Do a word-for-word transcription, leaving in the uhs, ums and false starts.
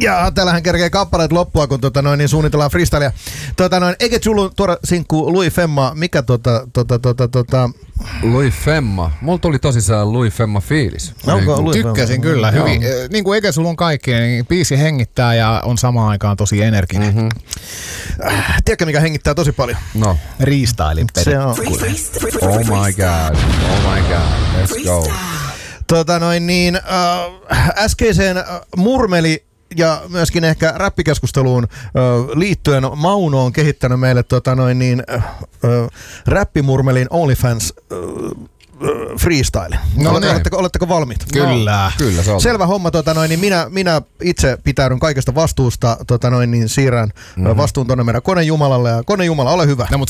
Ja täällähän kerkee kappaleet loppua, kun tota noin, niin suunnitellaan freestylea. Tota noin, eikä Zulu tuoda sinkku Louis Femma, mikä tota, tota, tota, tota... Louis Femma. Mulla tuli tosissaan Louis Femma fiilis. Niin, tykkäsin kyllä Joo. hyvin. Niin kuin eikä sulla on kaikki, niin biisi hengittää ja on samaan aikaan tosi energinen. Mm-hmm. Äh, tiedätkö mikä hengittää tosi paljon? No. Freestylin Se on. Oh my god. Oh my god. Let's go. Tota noin niin, äh, äskeiseen äh, murmeli ja myöskin ehkä räppikeskusteluun äh, liittyen Mauno on kehittänyt meille tota noin niin, äh, äh, räppimurmelin OnlyFans äh, freestyle. No, oletteko, oletteko, oletteko valmiit? Kyllä. No, kyllä se on. Selvä homma, tota noin, niin minä, minä itse pitäydyn kaikesta vastuusta, tota noin, niin siirrän mm-hmm. vastuun tonne meidän konejumalalle ja konejumala, ole hyvä. No, mutta